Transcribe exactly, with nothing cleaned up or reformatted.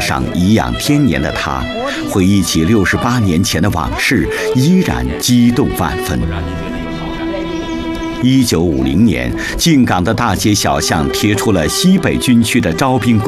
上颐养天年的他，回忆起六十八年前的往事，依然激动万分。一九五零年，靖港的大街小巷贴出了西北军区的招兵